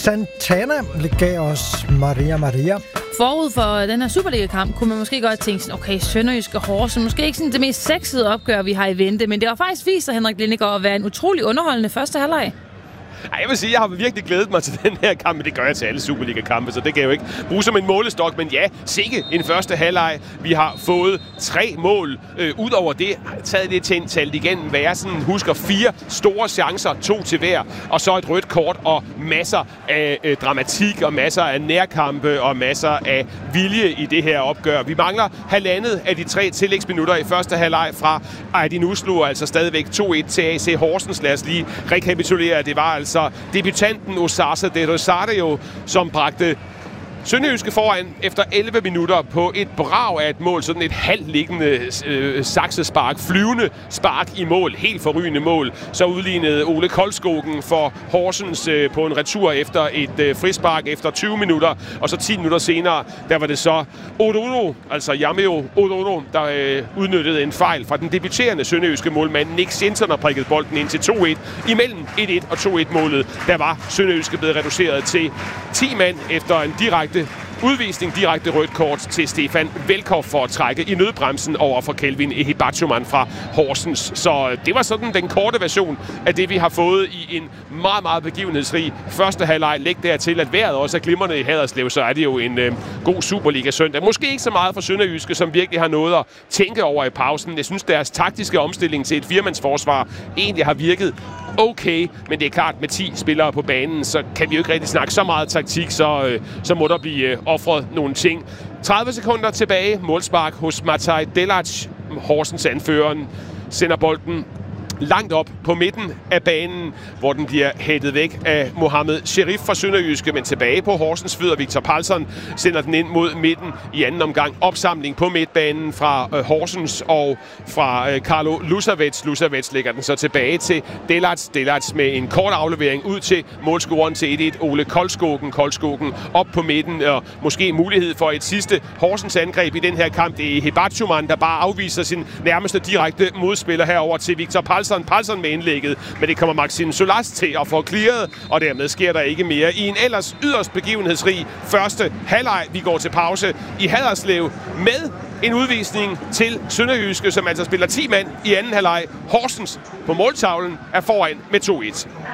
Santana gav os Maria. Forud for den her Superliga-kamp kunne man måske godt tænke sådan, okay, Sønderjyske Horsens, måske ikke sådan det mest sexede opgør, vi har i vente, men det var faktisk vist sig Henrik Lindegaard at være en utrolig underholdende første halvleg. Jeg vil sige, jeg har virkelig glædet mig til den her kamp, men det gør jeg til alle Superliga-kampe, så det kan jeg jo ikke bruge som en målestok. Men ja, sikke en første halvleg. Vi har fået 3 mål. Udover det, taget det til en talt igen, hvad jeg sådan husker, 4 store chancer, 2 til hver, og så et rødt kort og masser af dramatik og masser af nærkampe og masser af vilje i det her opgør. Vi mangler halvandet af de 3 tillægsminutter i første halvleg fra Aydin Uslu, altså stadigvæk 2-1 til AC Horsens. Lad os lige rekapitulere, det var altså debutanten Osasa de Rosario, som bragte Sønderjyske foran efter 11 minutter på et brag af et mål, sådan et halvliggende saksespark, flyvende spark i mål, helt forrygende mål. Så udlignede Ole Koldskogen for Horsens på en retur efter et frispark efter 20 minutter, og så 10 minutter senere, der var det så Ododo, altså Jameo Ododo, der udnyttede en fejl fra den debuterende sønderjyske målmand Nick Sinton og prikkede bolden ind til 2-1. Imellem 1-1 og 2-1-målet, der var Sønderjyske blevet reduceret til 10 mand efter en direkte udvisning, direkte rødt kort til Stefan Velkov for at trække i nødbremsen over for Kelvin Ehibachuman fra Horsens. Så det var sådan den korte version af det, vi har fået i en meget, meget begivenhedsrig første halvleg. Læg dertil, at vejret også er glimrende i Haderslev, så er det jo en god Superliga-søndag. Måske ikke så meget for Sønderjyske, som virkelig har noget at tænke over i pausen. Jeg synes, deres taktiske omstilling til et firmandsforsvar egentlig har virket okay, men det er klart, med 10 spillere på banen, så kan vi jo ikke rigtig snakke så meget taktik, så må der blive offret nogle ting. 30 sekunder tilbage, målspark hos Mataj Delac. Horsens anføreren sender bolden langt op på midten af banen, hvor den bliver hættet væk af Mohamed Sherif fra Sønderjyske, men tilbage på Horsens fødder. Victor Palsson sender den ind mod midten i anden omgang. Opsamling på midtbanen fra Horsens og fra Carlo Lusavets. Lusavets lægger den så tilbage til Delac. Delac med en kort aflevering ud til målscoren til 1-1. Ole Koldskogen. Koldskogen op på midten, og måske mulighed for et sidste Horsens angreb i den her kamp. Det er Hebachuman, der bare afviser sin nærmeste direkte modspiller herover til Victor Palsson. Palsson med indlægget, men det kommer Maxime Solas til at få clearet, og dermed sker der ikke mere i en ellers yderst begivenhedsrig første halvleg. Vi går til pause i Haderslev med en udvisning til Sønderjyske, som altså spiller 10 mand i anden halvleg. Horsens på måltavlen er foran med 2-1.